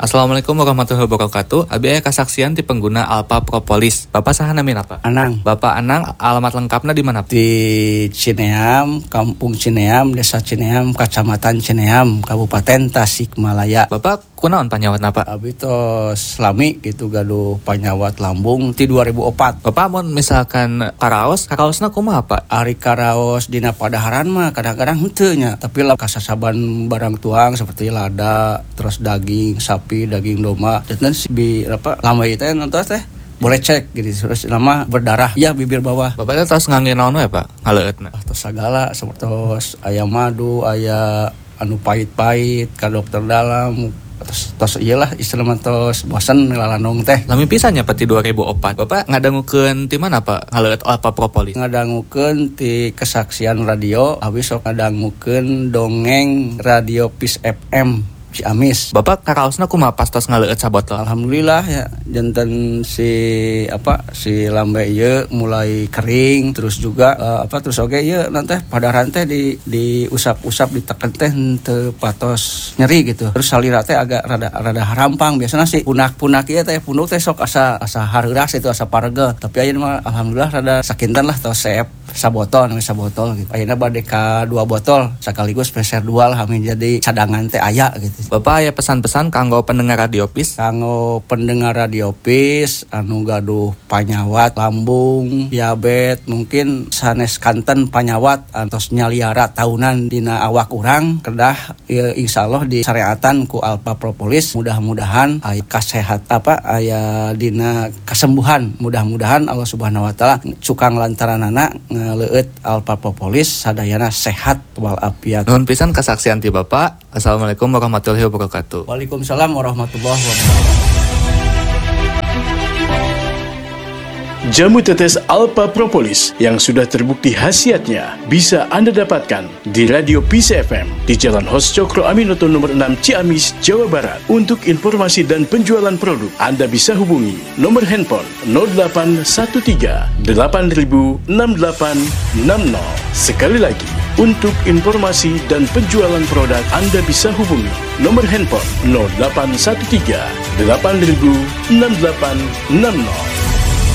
Assalamualaikum warahmatullahi wabarakatuh. Abi aya kasaksian ti pengguna Alpha Propolis. Bapak saha namina apa? Anang. Bapak Anang, alamat lengkapnya di mana? Di Cineam, Kampung Cineam, Desa Cineam, Kecamatan Cineam, Kabupaten Tasikmalaya. Bapak kunaon panyawat apa? Abi tos lami gitu gaduh panyawat lambung ti 2004. Bapak mun misalkan karaosna kumaha Pak? Ari karaos dina padaharan mah kadang-kadang henteu nya, tapi lah kasasaban barang tuang seperti lada, terus daging sapi, daging domba. Dan si lama itu nonton teh boleh cek gitu terus nama berdarah ya bibir bawah. Bapak teh tos ngangge naon we Pak? Ngaleutna. Tos sagala seperti aya madu, aya anu pahit-pahit ka dokter dalam. Tos iyalah istilah tos bosan ngelalanong teh. Lami pisan nya pati 2004. Bapak ngadangukeun ti mana Pak? Ngaleut Alpha Propolis. Ngadangukeun ti kesaksian radio, habis sok ngadangukeun dongeng radio Peace FM Ciamis. Bapak karaosna kumaha pas tos ngaleut sabotol? Alhamdulillah ya, janten si lambe ieu mulai kering, terus juga terus oge ieu nanti padaran teh di usap-usap diteken teh teu patos nyeri gitu. Terus salira teh agak rada harampang, biasana sih punak-punak ieu teh punduk teh sok asa hareuras itu asa paregel. Tapi ayeuna mah alhamdulillah rada sakinten lah tos seep sabotol gitu. Ayeuna bade ka 2 botol sekaligus peser 2 lah kami jadi cadangan teh aya gitu. Bapak aya pesan-pesan kanggo pendengar Radio Peace? Kanggo pendengar Radio Peace anu gaduh panyawat lambung, diabetes, mungkin sanes kanten panyawat antos nyaliara tahunan dina awak urang kedah insyaallah disyariatan ku Alpha Propolis. Mudah-mudahan aya aya dina kasembuhan. Mudah-mudahan Allah Subhanahu wa taala cukang lantaranana ngaleueut Alpha Propolis sadayana sehat walafiat. Nuhun pisan kasaksian ti Bapak. Assalamualaikum warahmatullahi wabarakatuh. Waalaikumsalam warahmatullahi wabarakatuh. Jamu tetes Alpha Propolis yang sudah terbukti khasiatnya bisa Anda dapatkan di Radio Peace FM di Jalan Hos Cokro Aminoto nomor 6 Ciamis, Jawa Barat. Untuk informasi dan penjualan produk, Anda bisa hubungi nomor handphone 0813 8000 6860. Sekali lagi, untuk informasi dan penjualan produk, Anda bisa hubungi nomor handphone 0813 8000 6860.